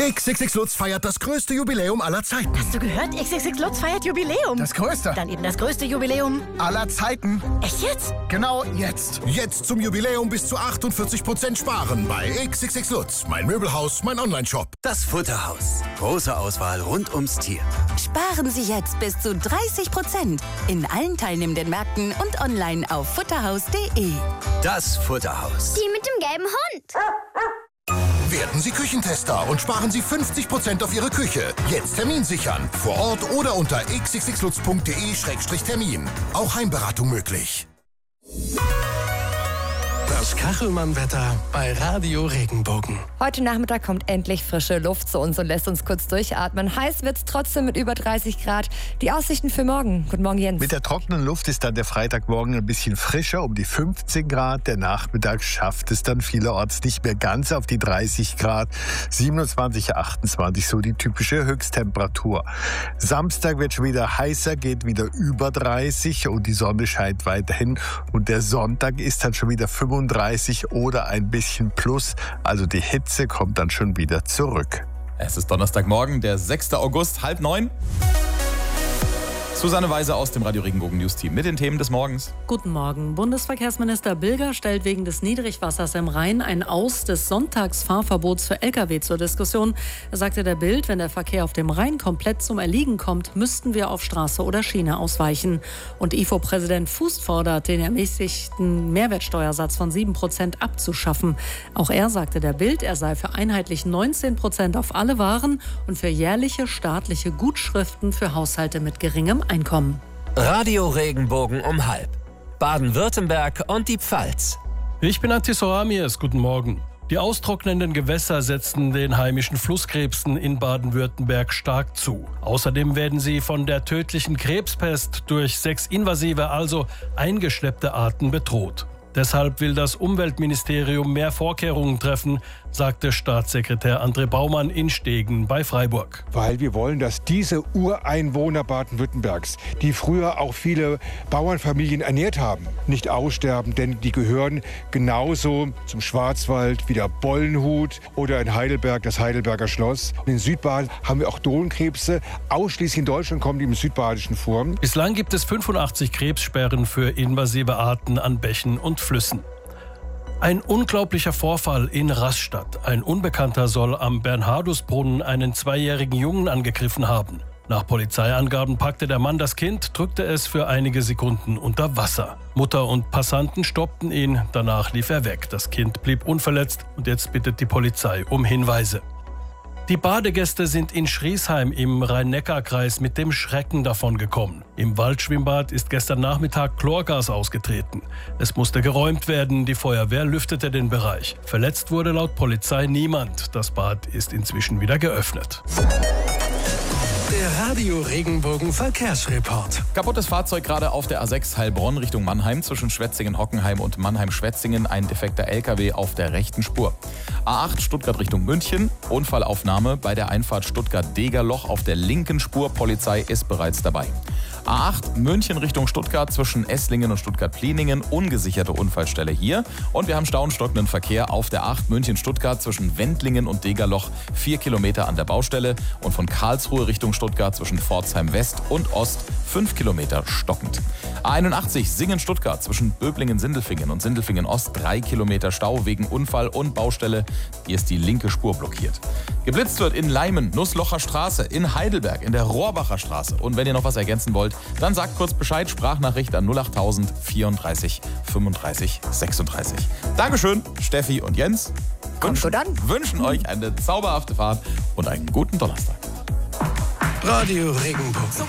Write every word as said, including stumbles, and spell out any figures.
X X X Lutz feiert das größte Jubiläum aller Zeiten. Hast du gehört? X X X Lutz feiert Jubiläum. Das größte. Dann eben das größte Jubiläum aller Zeiten. Echt jetzt? Genau jetzt. Jetzt zum Jubiläum bis zu achtundvierzig Prozent sparen bei X X X Lutz. Mein Möbelhaus, mein Onlineshop. Das Futterhaus. Große Auswahl rund ums Tier. Sparen Sie jetzt bis zu dreißig Prozent in allen teilnehmenden Märkten und online auf futterhaus punkt de. Das Futterhaus. Die mit dem gelben Hund. Werden Sie Küchentester und sparen Sie fünfzig Prozent auf Ihre Küche. Jetzt Termin sichern. Vor Ort oder unter x x x lutz punkt de Schrägstrich Termin. Auch Heimberatung möglich. Das Kachelmann-Wetter bei Radio Regenbogen. Heute Nachmittag kommt endlich frische Luft zu uns und lässt uns kurz durchatmen. Heiß wird's trotzdem mit über dreißig Grad. Die Aussichten für morgen. Guten Morgen, Jens. Mit der trockenen Luft ist dann der Freitagmorgen ein bisschen frischer, um die fünfzehn Grad. Der Nachmittag schafft es dann vielerorts nicht mehr ganz auf die dreißig Grad. siebenundzwanzig, achtundzwanzig, so die typische Höchsttemperatur. Samstag wird schon wieder heißer, geht wieder über dreißig und die Sonne scheint weiterhin. Und der Sonntag ist dann schon wieder fünfunddreißig oder ein bisschen plus. Also die Hitze kommt dann schon wieder zurück. Es ist Donnerstagmorgen, der sechster August, halb neun. Susanne Weise aus dem Radio Regenbogen News Team mit den Themen des Morgens. Guten Morgen. Bundesverkehrsminister Bilger stellt wegen des Niedrigwassers im Rhein ein Aus des Sonntagsfahrverbots für L K W zur Diskussion. Er sagte der Bild, wenn der Verkehr auf dem Rhein komplett zum Erliegen kommt, müssten wir auf Straße oder Schiene ausweichen. Und I F O-Präsident Fuß fordert, den ermäßigten Mehrwertsteuersatz von sieben Prozent abzuschaffen. Auch er sagte der Bild, er sei für einheitlich neunzehn Prozent auf alle Waren und für jährliche staatliche Gutschriften für Haushalte mit geringem Einkommen. Radio Regenbogen um halb. Baden-Württemberg und die Pfalz. Ich bin Antis Oramies. Guten Morgen. Die austrocknenden Gewässer setzen den heimischen Flusskrebsen in Baden-Württemberg stark zu. Außerdem werden sie von der tödlichen Krebspest durch sechs invasive, also eingeschleppte Arten bedroht. Deshalb will das Umweltministerium mehr Vorkehrungen treffen, sagte Staatssekretär André Baumann in Stegen bei Freiburg. Weil wir wollen, dass diese Ureinwohner Baden-Württembergs, die früher auch viele Bauernfamilien ernährt haben, nicht aussterben, denn die gehören genauso zum Schwarzwald wie der Bollenhut oder in Heidelberg das Heidelberger Schloss. Und in Südbaden haben wir auch Dohlenkrebse. Ausschließlich in Deutschland kommen die im Südbadischen vor. Bislang gibt es fünfundachtzig Krebssperren für invasive Arten an Bächen und Flüssen. Ein unglaublicher Vorfall in Rastatt. Ein Unbekannter soll am Bernhardusbrunnen einen zweijährigen Jungen angegriffen haben. Nach Polizeiangaben packte der Mann das Kind, drückte es für einige Sekunden unter Wasser. Mutter und Passanten stoppten ihn, danach lief er weg. Das Kind blieb unverletzt und jetzt bittet die Polizei um Hinweise. Die Badegäste sind in Schriesheim im Rhein-Neckar-Kreis mit dem Schrecken davongekommen. Im Waldschwimmbad ist gestern Nachmittag Chlorgas ausgetreten. Es musste geräumt werden, die Feuerwehr lüftete den Bereich. Verletzt wurde laut Polizei niemand. Das Bad ist inzwischen wieder geöffnet. Der Radio Regenbogen Verkehrsreport. Kaputtes Fahrzeug gerade auf der A sechs Heilbronn Richtung Mannheim zwischen Schwetzingen-Hockenheim und Mannheim-Schwetzingen. Ein defekter L K W auf der rechten Spur. A acht Stuttgart Richtung München. Unfallaufnahme bei der Einfahrt Stuttgart-Degerloch auf der linken Spur. Polizei ist bereits dabei. A acht München Richtung Stuttgart zwischen Esslingen und Stuttgart-Pliningen. Ungesicherte Unfallstelle hier. Und wir haben stauenstockenden Verkehr auf der acht München-Stuttgart zwischen Wendlingen und Degerloch. Vier Kilometer an der Baustelle. Und von Karlsruhe Richtung Stuttgart zwischen Pforzheim West und Ost. Fünf Kilometer stockend. A einundachtzig Singen-Stuttgart zwischen Böblingen-Sindelfingen und Sindelfingen-Ost. Drei Kilometer Stau wegen Unfall und Baustelle. Hier ist die linke Spur blockiert. Geblitzt wird in Leimen, Nusslocher Straße, in Heidelberg, in der Rohrbacher Straße. Und wenn ihr noch was ergänzen wollt, dann sagt kurz Bescheid, Sprachnachricht an null achttausend vierunddreißig fünfunddreißig sechsunddreißig. Dankeschön, Steffi und Jens. Wünschen, wünschen euch eine zauberhafte Fahrt und einen guten Donnerstag. Radio Regenbogen.